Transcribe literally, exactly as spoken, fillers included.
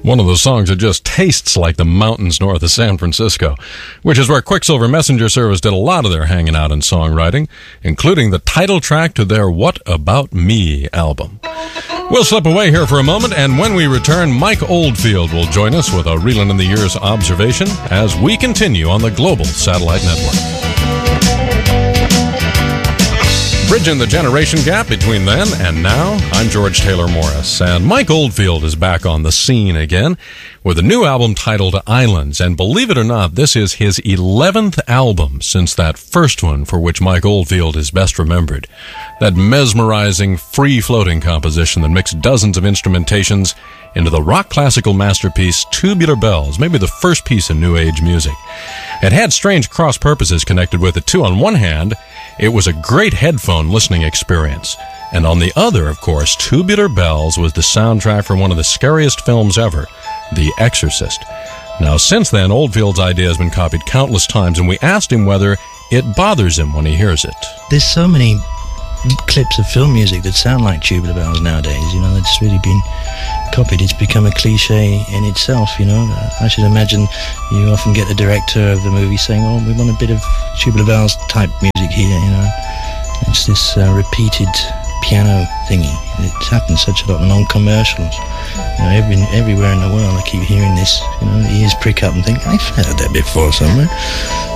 One of those songs that just tastes like the mountains north of San Francisco, which is where Quicksilver Messenger Service did a lot of their hanging out and songwriting, including the title track to their What About Me album. We'll slip away here for a moment, and when we return, Mike Oldfield will join us with a Reelin' in the Years observation as we continue on the Global Satellite Network. Bridging the generation gap between then and now, I'm George Taylor Morris, and Mike Oldfield is back on the scene again with a new album titled Islands, and believe it or not, this is his eleventh album since that first one for which Mike Oldfield is best remembered. That mesmerizing, free-floating composition that mixed dozens of instrumentations into the rock classical masterpiece Tubular Bells, maybe the first piece of New Age music. It had strange cross-purposes connected with it, too. On one hand, it was a great headphone listening experience. And on the other, of course, Tubular Bells was the soundtrack for one of the scariest films ever, The Exorcist. Now, since then, Oldfield's idea has been copied countless times, and we asked him whether it bothers him when he hears it. There's so many clips of film music that sound like Tubular Bells nowadays, you know, it's really been copied. It's become a cliche in itself, you know. I should imagine you often get the director of the movie saying, oh, we want a bit of Tubular Bells type music here, you know. It's this uh, repeated piano thingy. It happens such a lot on commercials. You know, every, everywhere in the world I keep hearing this, you know, the ears prick up and think, I've heard that before somewhere.